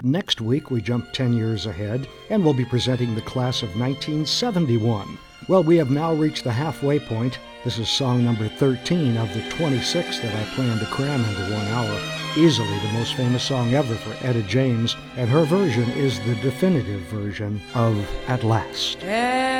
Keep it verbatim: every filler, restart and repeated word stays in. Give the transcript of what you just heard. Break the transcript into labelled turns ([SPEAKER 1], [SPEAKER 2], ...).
[SPEAKER 1] Next week, we jump ten years ahead, and we'll be presenting the class of nineteen seventy-one. Well, we have now reached the halfway point. This is song number thirteen of the twenty-six that I plan to cram into one hour. Easily the most famous song ever for Etta James, and her version is the definitive version of At Last.